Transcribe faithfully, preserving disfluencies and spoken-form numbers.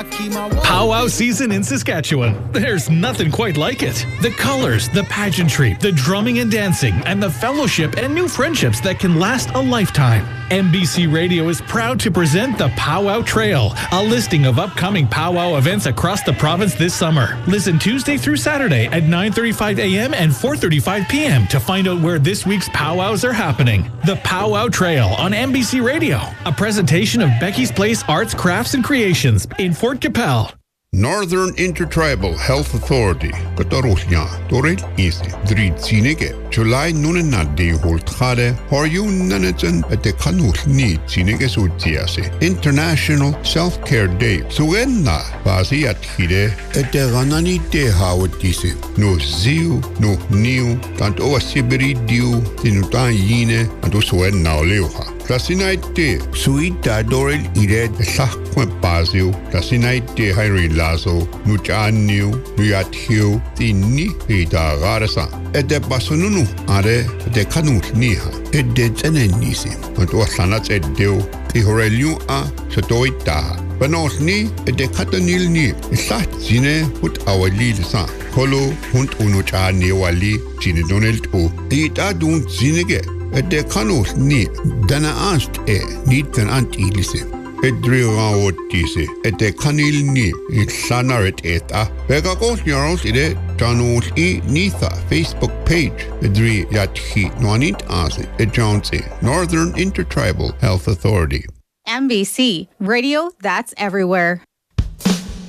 Powwow season in Saskatchewan. There's nothing quite like it. The colors, the pageantry, the drumming and dancing, and the fellowship and new friendships that can last a lifetime. N B C Radio is proud to present the Powwow Trail, a listing of upcoming powwow events across the province this summer. Listen Tuesday through Saturday at nine thirty-five a.m. and four thirty-five p.m. to find out where this week's powwows are happening. The Powwow Trail on N B C Radio, a presentation of Becky's Place Arts, Crafts and Creations in Fort Capel. Northern Intertribal Health Authority, Katarusnya, Torel Isi, Drid Sinege, July Nunanadi Holtade, Horyun Nanajan at the Kanut Ni Sinege Sutiase, International Self Care Day, Suenna, Bazi at Hide, at the Ranani de Howard Disi, no Ziu, no New, Tant Oa Sibiri Diu, Tinutan Yine, and Usuenna Leoha. Rasinaite, Suita Dorel Ired, Sakwe Bazio, Rasinaite Harry Lazo, Nuchanu, Riatio, Tini, Rita Garasa, at the Basununu, Are, the Kanut Niha, at the Zenenisi, and Wasanat at Deo, Ihorelu A, Satoita, Banos Ni, at the Katanil Ni, Sat Zine, put our lead son, Holo, Hunt Unuchani Wali, Zine Donald O, Ita Dun Zinege. Et de kanus ni dana anst e niet kan antilise. Et driwa otise. Et de kanil ni it sanaret eta. Vega kos jarons ide janus I nitha Facebook page. Et dri yat hi noanit ase. Et jones e Northern Intertribal Health Authority. N B C Radio, that's everywhere.